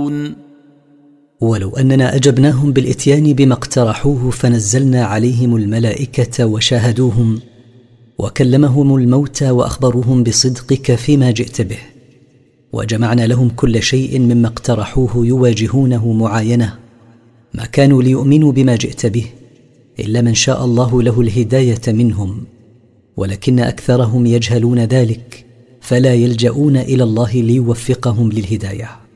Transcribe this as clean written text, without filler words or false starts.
يعلمون. ولو أننا أجبناهم بالإتيان بما اقترحوه فنزلنا عليهم الملائكة وشاهدوهم وكلمهم الموتى وأخبروهم بصدقك فيما جئت به، وجمعنا لهم كل شيء مما اقترحوه يواجهونه معاينة، ما كانوا ليؤمنوا بما جئت به إلا من شاء الله له الهداية منهم، ولكن أكثرهم يجهلون ذلك فلا يلجؤون إلى الله ليوفقهم للهداية.